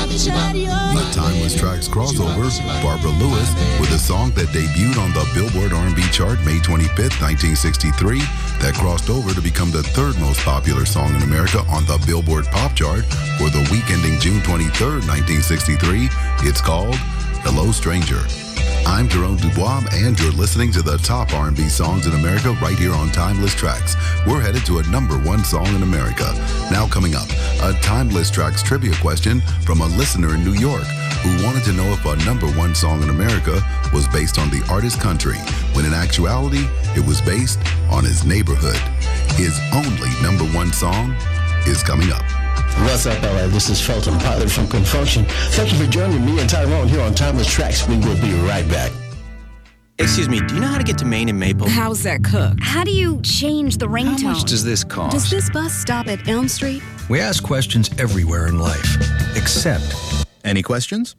A Timeless Tracks crossover, Barbara Lewis, with a song that debuted on the Billboard R&B chart May 25th, 1963, that crossed over to become the third most popular song in America on the Billboard Pop chart for the week ending June 23rd, 1963. It's called Hello Stranger. I'm Jerome Dubois, and you're listening to the top R&B songs in America right here on Timeless Tracks. We're headed to a number one song in America. Now coming up, a Timeless Tracks trivia question from a listener in New York who wanted to know if a number one song in America was based on the artist's country, when in actuality, it was based on his neighborhood. His only number one song is coming up. What's up, LA? This is Felton Pilot from Confunction. Thank you for joining me and Tyrone here on Timeless Tracks. We will be right back. Excuse me, do you know how to get to Maine and Maple? How's that cooked? How do you change the ringtone? How much does this cost? Does this bus stop at Elm Street? We ask questions everywhere in life, except... Any questions?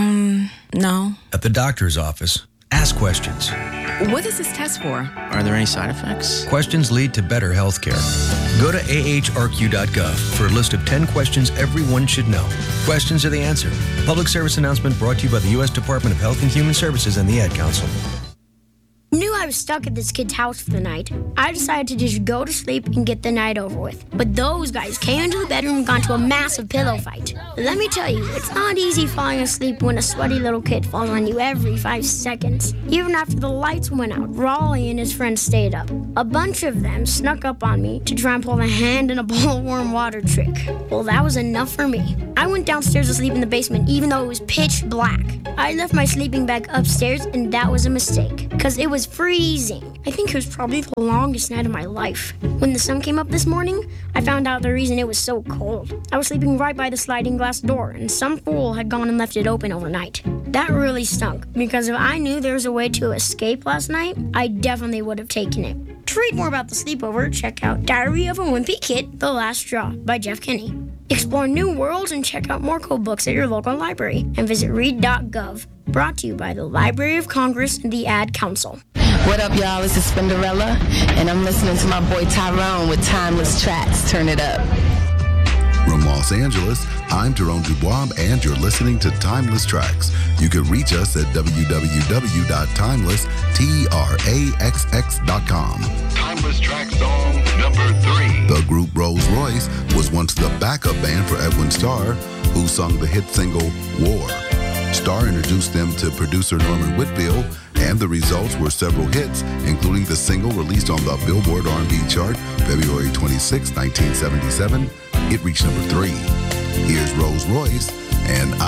No. At the doctor's office. Ask questions. What is this test for? Are there any side effects? Questions lead to better health care. Go to ahrq.gov for a list of 10 questions everyone should know. Questions are the answer. Public service announcement brought to you by the U.S. Department of Health and Human Services and the Ad Council. Knew I was stuck at this kid's house for the night. I decided to just go to sleep and get the night over with. But those guys came into the bedroom and got into a massive pillow fight. Let me tell you, it's not easy falling asleep when a sweaty little kid falls on you every 5 seconds. Even after the lights went out, Raleigh and his friends stayed up. A bunch of them snuck up on me to try and pull the hand in a bowl of warm water trick. Well, that was enough for me. I went downstairs to sleep in the basement even though it was pitch black. I left my sleeping bag upstairs and that was a mistake, because it was freezing. I think it was probably the longest night of my life. When the sun came up this morning, I found out the reason it was so cold. I was sleeping right by the sliding glass door, and some fool had gone and left it open overnight. That really stunk, because if I knew there was a way to escape last night, I definitely would have taken it. To read more about the sleepover, check out Diary of a Wimpy Kid, The Last Straw by Jeff Kinney. Explore new worlds and check out more cool books at your local library, and visit read.gov. Brought to you by the Library of Congress and the Ad Council. What up, y'all? This is Spinderella, and I'm listening to my boy Tyrone with Timeless Tracks. Turn it up. From Los Angeles, I'm Jerome Dubois, and you're listening to Timeless Tracks. You can reach us at www.timelesstraxx.com. Timeless Track song number 3. The group Rolls Royce was once the backup band for Edwin Starr, who sung the hit single War. Starr introduced them to producer Norman Whitfield, and the results were several hits, including the single released on the Billboard R&B chart February 26, 1977. It reached number 3. Here's Rolls Royce and